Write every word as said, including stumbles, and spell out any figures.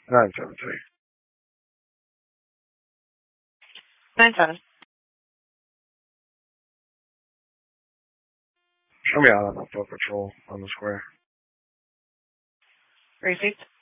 nine seven three. Nine seven. Show me out on the foot patrol on the square. Received.